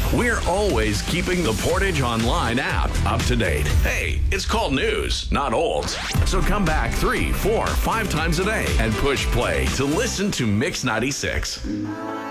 We're always keeping the Portage Online app up to date. Hey, it's called news, not olds. So come back 3, 4, 5 times a day and push play to listen to Mix 96.